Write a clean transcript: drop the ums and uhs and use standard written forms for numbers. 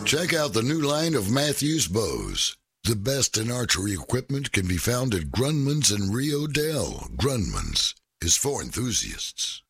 Check out the new line of Matthews bows. The best in archery equipment can be found at Grunman's in Rio Dale. Grunman's is for enthusiasts.